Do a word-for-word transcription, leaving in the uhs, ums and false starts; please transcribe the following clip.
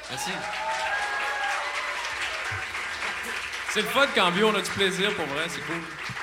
Merci. C'est le fun quand bio, on a du plaisir, pour vrai, c'est cool.